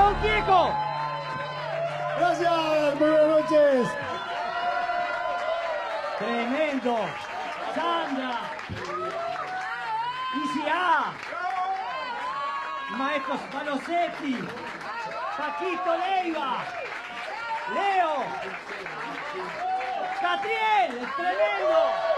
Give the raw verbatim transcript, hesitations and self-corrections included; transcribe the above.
Don Diego. Gracias, muy buenas noches. Tremendo. Sandra. Isia. Maestros Malosetti. Paquito Leiva. Leo. Catriel. Tremendo.